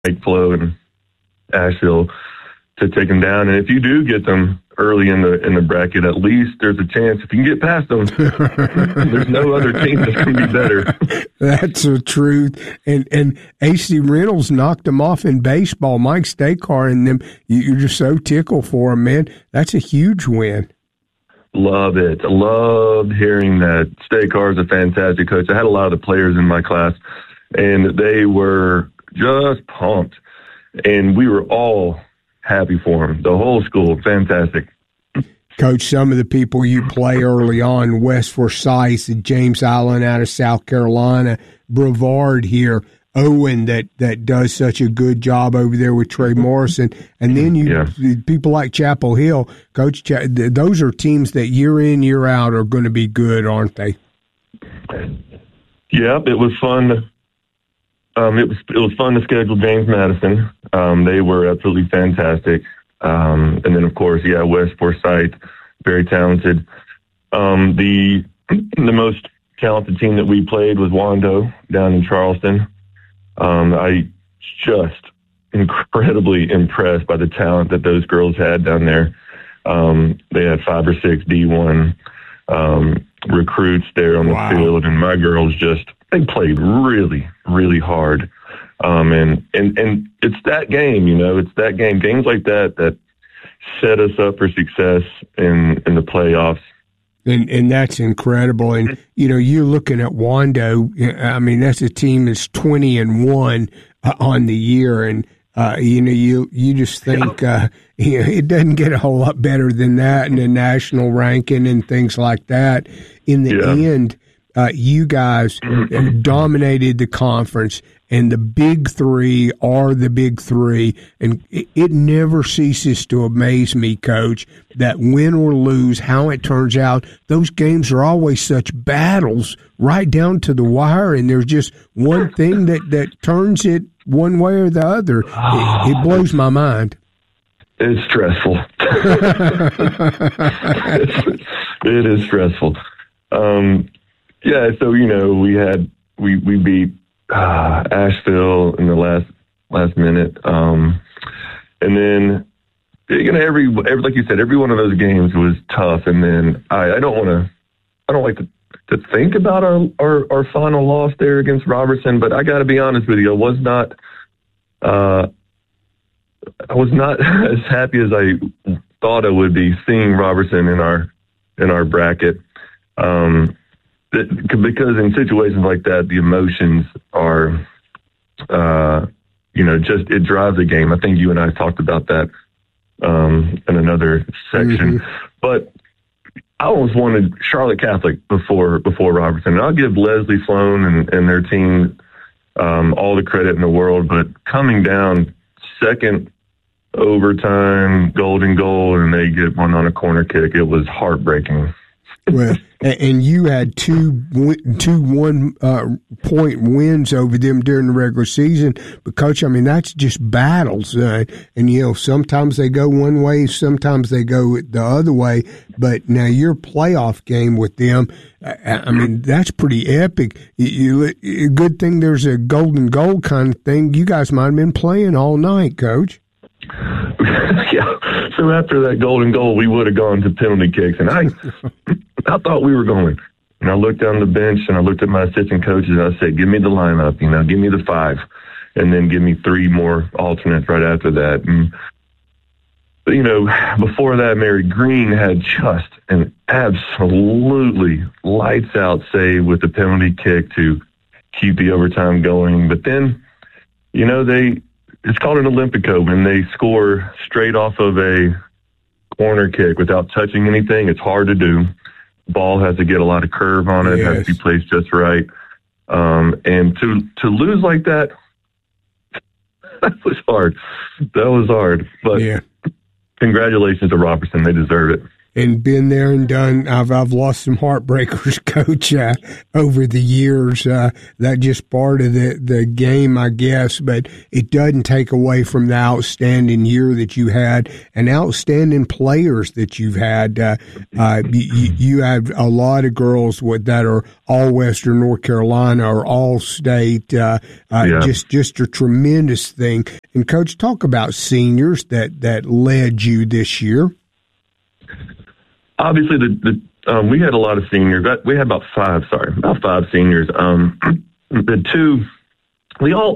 Lake Flow and Asheville to take them down. And if you do get them early in the bracket, at least there's a chance if you can get past them. There's no other team that's going to be better. That's the truth. And AC Reynolds knocked them off in baseball. Mike Stakar and them. You're just so tickled for them, man. That's a huge win. Love it. Loved hearing that. Stakar is a fantastic coach. I had a lot of the players in my class, and they were just pumped. And we were all happy for him. The whole school, fantastic. Coach, some of the people you play early on, Wes Forsyth, James Allen out of South Carolina, Brevard here, Owen that does such a good job over there with Trey Morrison. And then people like Chapel Hill. Coach, those are teams that year in, year out are going to be good, aren't they? Yep, it was fun. It was fun to schedule James Madison. They were absolutely fantastic. And then, of course, Wes Forsyth, very talented. The most talented team that we played was Wando down in Charleston. I just incredibly impressed by the talent that those girls had down there. They had 5 or 6 D1 recruits there on the field, and my girls they played really, really hard. And it's that game, it's that game, games like that set us up for success in the playoffs. And that's incredible. And, you're looking at Wando. I mean, that's a team that's 20-1 on the year. And, you just think it doesn't get a whole lot better than that in the national ranking and things like that. In the end, you guys dominated the conference, and the big three are the big three. And it never ceases to amaze me, Coach, that win or lose, how it turns out, those games are always such battles right down to the wire, and there's just one thing that turns it one way or the other. It blows my mind. It's stressful. It is stressful. So we beat Asheville in the last minute, and then every like you said, every one of those games was tough. And then I don't like to think about our final loss there against Robertson, but I got to be honest with you, I was not as happy as I thought I would be seeing Robertson in our bracket. Because in situations like that, the emotions are, it drives the game. I think you and I talked about that in another section. Mm-hmm. But I almost wanted Charlotte Catholic before Robertson. And I'll give Leslie Sloan and their team all the credit in the world. But coming down second overtime, golden goal, and they get one on a corner kick, it was heartbreaking. Well, and you had two 1-point wins over them during the regular season. But, Coach, I mean, that's just battles. And, sometimes they go one way, sometimes they go the other way. But now your playoff game with them, I mean, that's pretty epic. Good thing there's a golden goal kind of thing. You guys might have been playing all night, Coach. Yeah. So after that golden goal, we would have gone to penalty kicks, and I thought we were going. And I looked down the bench, and I looked at my assistant coaches, and I said, "Give me the lineup, give me the 5, and then give me 3 more alternates right after that." And before that, Mary Green had just an absolutely lights out save with the penalty kick to keep the overtime going. But then, it's called an Olympico when they score straight off of a corner kick without touching anything. It's hard to do. Ball has to get a lot of curve on it. Yes. Has to be placed just right. And to lose like that, that was hard. But congratulations to Robertson. They deserve it. and been there and done. I've lost some heartbreakers, Coach, over the years. That just part of the game, I guess. But it doesn't take away from the outstanding year that you had and outstanding players that you've had. You have a lot of girls that are all Western North Carolina or all state. Just a tremendous thing. And Coach, talk about seniors that led you this year. Obviously, we had a lot of seniors. We had about five seniors. The two, we all